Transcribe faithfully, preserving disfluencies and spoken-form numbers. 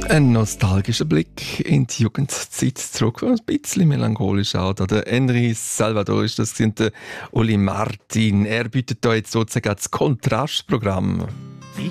Ein nostalgischer Blick in die Jugendzeit zurück, ein bisschen melancholisch auch. Der Henry Salvador ist das, und der Uli Martin. Er bietet da jetzt sozusagen das Kontrastprogramm.